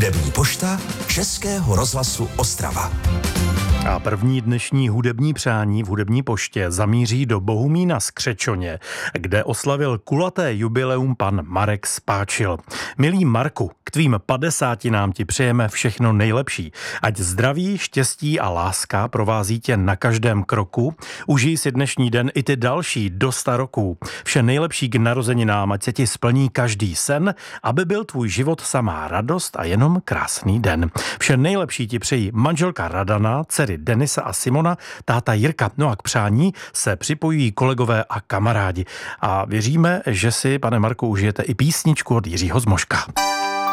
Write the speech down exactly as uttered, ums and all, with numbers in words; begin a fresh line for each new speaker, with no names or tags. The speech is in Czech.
Hudební pošta Českého rozhlasu Ostrava.
A první dnešní hudební přání v hudební poště zamíří do Bohumína z Křečoně, kde oslavil kulaté jubileum pan Marek Spáčil. Milý Marku, k tvým padesátinám ti přejeme všechno nejlepší. Ať zdraví, štěstí a láska provází tě na každém kroku. Užij si dnešní den i ty další do sta roků. Vše nejlepší k narozeninám, ať se ti splní každý sen, aby byl tvůj život samá radost a jenom krásný den. Vše nejlepší ti přejí manželka Radana, dcery Denisa a Simona, táta Jirka. No a k přání se připojují kolegové a kamarádi. A věříme, že si, pane Marku, užijete i písničku od Jiřího Zmoška.